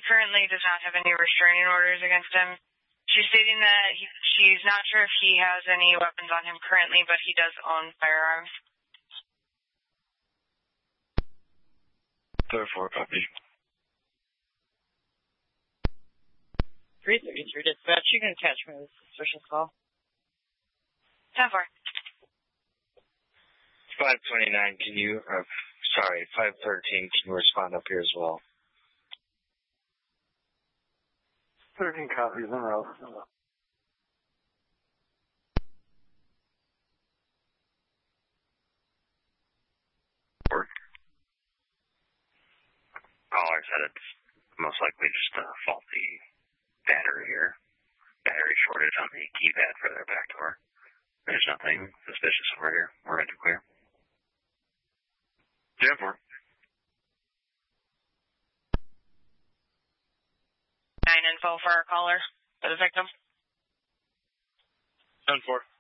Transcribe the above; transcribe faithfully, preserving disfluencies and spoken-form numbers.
currently does not have any restraining orders against him. She's stating that he, she's not sure if he has any weapons on him currently, but he does own firearms. Therefore, copy. three thirty-three dispatch, you can attach me to this suspicious call. ten four. five twenty-nine, can you, uh, sorry, five thirteen, can you respond up here as well? thirteen copies in a row. Work. Caller said it's most likely just a faulty battery here. Battery shortage on the keypad for their back door. There's nothing suspicious over here. We're ready to clear. ten four. Nine info for our caller, for the victim. ten four.